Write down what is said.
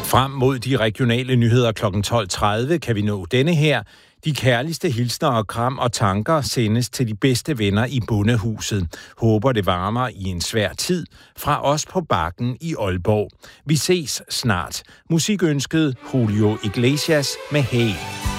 Frem mod de regionale nyheder kl. 12.30 kan vi nå denne her. De kærligste hilsner og kram og tanker sendes til de bedste venner i Bondehuset. Håber det varmer i en svær tid. Fra os på Bakken i Aalborg. Vi ses snart. Musikønsket Julio Iglesias med Hey.